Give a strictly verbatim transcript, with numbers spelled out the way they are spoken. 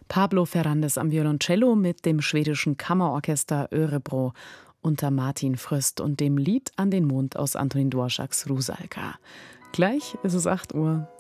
Pablo Ferrandes am Violoncello mit dem schwedischen Kammerorchester Örebro unter Martin Fröst und dem Lied An den Mond aus Antonín Dvořáks Rusalka. Gleich ist es acht Uhr.